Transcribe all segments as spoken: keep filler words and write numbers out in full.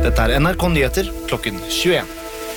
Dette er N R K Nyheter klokken tjueen.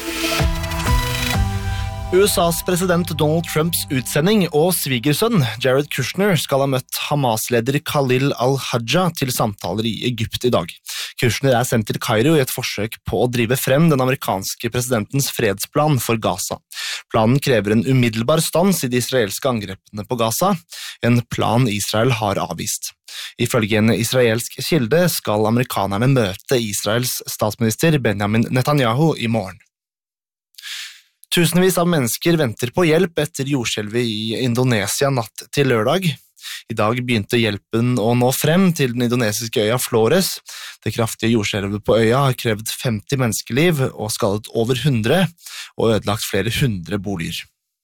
U S A's president Donald Trumps utsending og svigersønn Jared Kushner skal ha møtt Hamas-leder Khalil al-Hajja til samtaler i Egypt i dag. Kushner er sendt til Kairo i et forsøk på å drive frem den amerikanske presidentens fredsplan for Gaza. Planen krever en umiddelbar stans i de israelske angrepene på Gaza, en plan Israel har avvist. Ifølge en israelsk kilde skal amerikanerne møte Israels statsminister Benjamin Netanyahu i morgen. Tusenvis av mennesker venter på hjelp etter jordskjelvet i Indonesia natt til lørdag. I dag begynte hjelpen å nå frem til den indonesiske øya Flores. Det kraftige jordskjelvet på øya har krevd femti menneskeliv og skadet over hundre og ødelagt flere hundre boliger.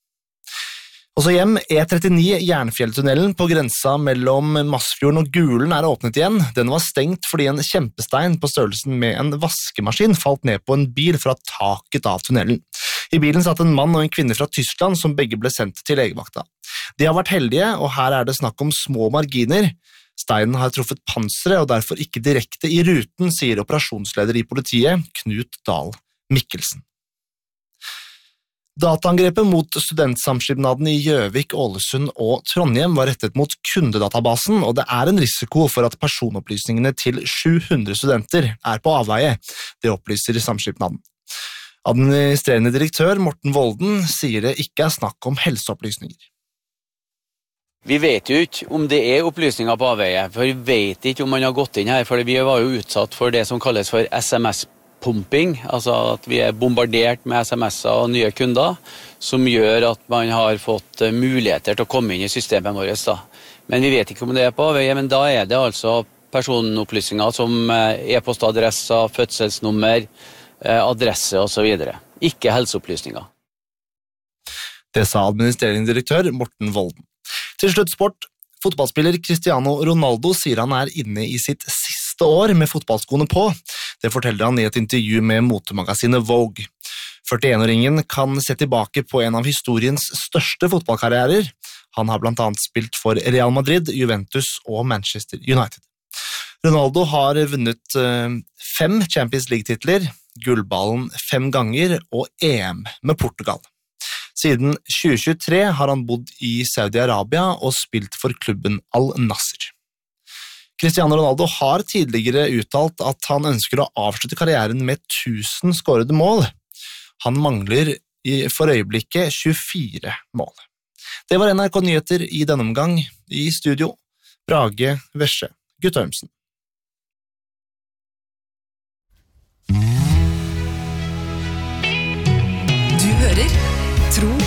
Også hjem, E trettini Jernfjelltunnelen på grensa mellom Masfjorden og Gulen er åpnet igjen. Den var stengt fordi en kjempestein på størrelsen med en vaskemaskin falt ned på en bil fra taket av tunnelen. I bilen satt en mann og en kvinne fra Tyskland som begge ble sendt til legevakta. De har vært heldige, og her er det snakk om små marginer. Steinen har truffet panseret og derfor ikke direkte i ruten, sier operasjonsleder i politiet, Knut Dahl Mikkelsen. Dataangrepet mot studentsamskipnaden i Gjøvik, Ålesund og Trondheim var rettet mot kundedatabasen, og det er en risiko for at personopplysningene til sju hundre studenter er på avveie, det opplyser samskipnaden. Administrerende direktør Morten Volden sier det ikke er snakk om helseopplysninger. Vi vet jo ikke om det er opplysninger på avveie, for vi vet ikke om man har gått inn her, for vi var jo utsatt for det som kalles for S M S-pumping, altså at vi er bombardert med S M S-er og nye kunder, som gjør at man har fått muligheter til å komme inn i systemet vårt. Da. Men vi vet ikke om det er på avveie, men da er det altså personopplysninger som e-postadresser, fødselsnummer, adresse og så videre. Ikke helseopplysninger. Det sa administrerende direktør Morten Volden. Til slutt sport. Fotballspiller Cristiano Ronaldo sier han er inne i sitt siste år med fotballskoene på. Det forteller han i et intervju med motemagasinet Vogue. førtienåringen kan se tilbake på en av historiens største fotballkarrierer. Han har blant annet spilt for Real Madrid, Juventus og Manchester United. Ronaldo har vunnet fem Champions League-titler, gullballen fem ganger og E M med Portugal. Siden tjue tjuetre har han bodd i Saudi-Arabia og spilt for klubben Al-Nasser. Cristiano Ronaldo har tidligere uttalt at han ønsker å avslutte karrieren med tusen skårede mål. Han mangler for øyeblikket tjuefire mål. Det var N R K Nyheter i denne omgang. I studio, Brage Vesje Guttormsen. Du hører Tro